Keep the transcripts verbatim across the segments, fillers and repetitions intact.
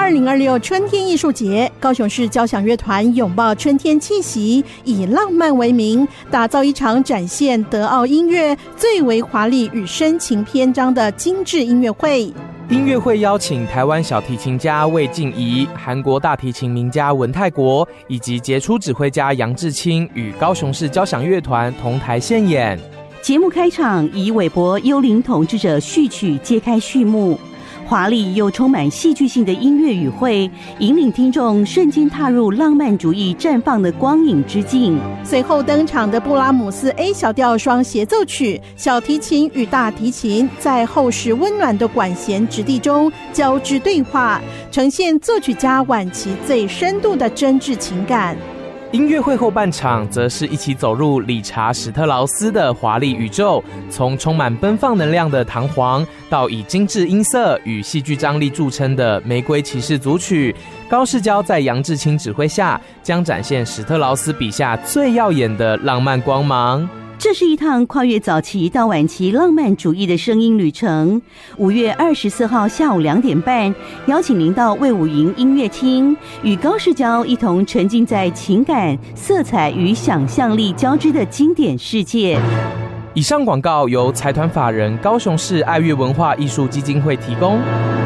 二零二六春天艺术节，高雄市交响乐团拥抱春天气息，以浪漫为名，打造一场展现德奥音乐最为华丽与深情篇章的精致音乐会。 音乐会邀请台湾小提琴家魏静怡、韩国大提琴名家文泰国以及杰出指挥家杨志清与高雄市交响乐团同台献演。 节目开场以韦伯《幽灵统治者》序曲揭开序幕，华丽又充满戏剧性的音乐语汇，引领听众瞬间踏入浪漫主义绽放的光影之境。 随后登场的布拉姆斯 A 小调双协奏曲，小提琴与大提琴在厚实温暖的管弦质地中交织对话，呈现作曲家晚期最深度的真挚情感。 音乐会后半场则是一起走入理查史特劳斯的华丽宇宙，从充满奔放能量的弹簧到以精致音色与戏剧张力著称的玫瑰骑士组曲，高世娇在杨志清指挥下将展现史特劳斯笔下最耀眼的浪漫光芒。 这是一趟跨越早期到晚期浪漫主义的声音旅程。五月二十四号下午两点半，邀请您到魏武营音乐厅，与高世娇一同沉浸在情感、色彩与想象力交织的经典世界。 以上广告由财团法人高雄市爱乐文化艺术基金会提供。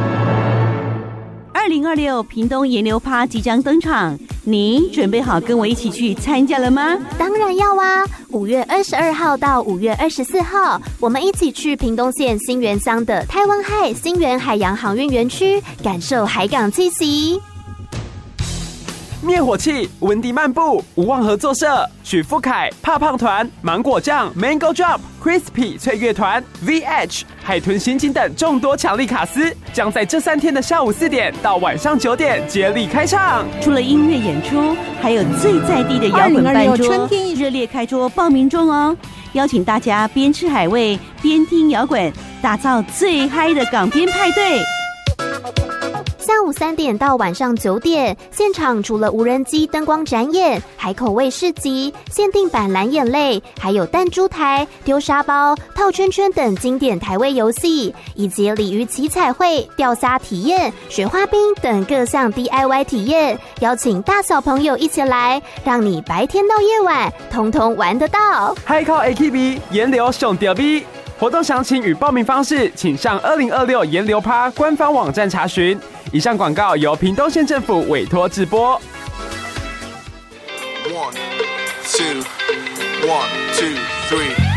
二零二六屏东研流趴即将登场，你准备好跟我一起去参加了吗？ 当然要啊！五月二十二号到五月二十四号，我们一起去屏东县新园乡的台湾海新园海洋航运园区，感受海港气息。 灭火器、文迪漫步、无望合作社、许富凯、怕胖团、芒果酱、Mango Drop、Crispy 翠乐团、V H、海豚刑警等众多强力卡司，将在这三天的下午四点到晚上九点接力开唱。 除了音乐演出，还有最在地的摇滚伴桌，热烈开桌报名中哦！邀请大家边吃海味边听摇滚，打造最嗨的港边派对。 下午三点到晚上九点，现场除了无人机灯光展演、海口味市集、限定版蓝眼泪，还有弹珠台、丢沙包、套圈圈等经典台味游戏，以及鲤鱼旗彩绘、钓虾体验、雪花冰等各项 D I Y 体验，邀请大小朋友一起来，让你白天到夜晚通通玩得到。 海口 A K B 研流上吊 B。活动详情与报名方式，请上二零二六研流趴官方网站查询。以上广告由屏东县政府委托直播。 One, two, one, two, three.